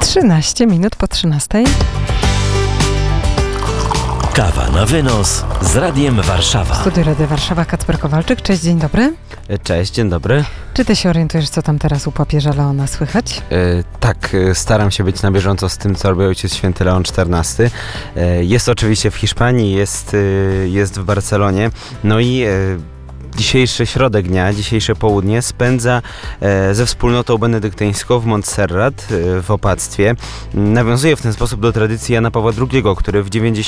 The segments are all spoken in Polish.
13 minut po 13. Kawa na wynos z Radiem Warszawa. W studiu Radia Warszawa Kacper Kowalczyk. Cześć, dzień dobry. Cześć, dzień dobry. Czy ty się orientujesz, co tam teraz u papieża Leona słychać? Tak, staram się być na bieżąco z tym, co robi Ojciec Święty Leon XIV. Jest oczywiście w Hiszpanii, jest w Barcelonie. No i dzisiejszy środek dnia, dzisiejsze południe spędza ze wspólnotą benedyktyńską w Montserrat w opactwie. Nawiązuje w ten sposób do tradycji Jana Pawła II, który w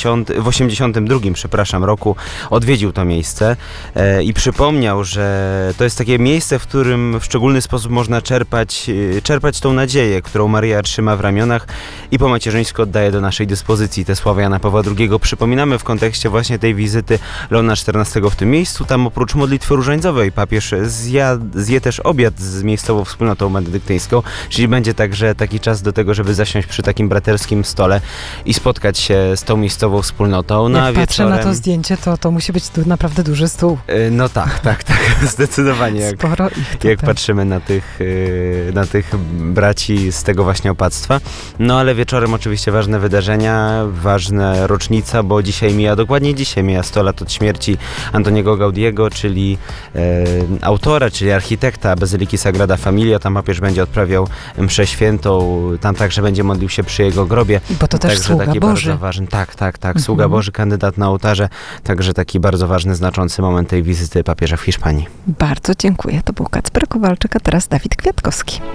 82 roku odwiedził to miejsce i przypomniał, że to jest takie miejsce, w którym w szczególny sposób można czerpać tą nadzieję, którą Maryja trzyma w ramionach i po macierzyńsku oddaje do naszej dyspozycji. Te słowa Jana Pawła II przypominamy w kontekście właśnie tej wizyty Leona XIV w tym miejscu. Tam oprócz modlitwy różańcowej papież zje też obiad z miejscową wspólnotą benedyktyńską, czyli będzie także taki czas do tego, żeby zasiąść przy takim braterskim stole i spotkać się z tą miejscową wspólnotą. No, jak patrzę na to zdjęcie, to musi być tu naprawdę duży stół. No tak, zdecydowanie. Sporo ich tutaj. Jak patrzymy na tych braci z tego właśnie opactwa. No ale wieczorem oczywiście ważne wydarzenia, ważna rocznica, bo dokładnie dzisiaj mija 100 lat od śmierci Antoniego Gaudiego, czyli autora, czyli architekta Bazyliki Sagrada Familia. Tam papież będzie odprawiał mszę świętą, tam także będzie modlił się przy jego grobie. Bo to też sługa taki Boży. Bardzo ważny, tak, sługa Boży, kandydat na ołtarze, także taki bardzo ważny, znaczący moment tej wizyty papieża w Hiszpanii. Bardzo dziękuję. To był Kacper Kowalczyk, a teraz Dawid Kwiatkowski.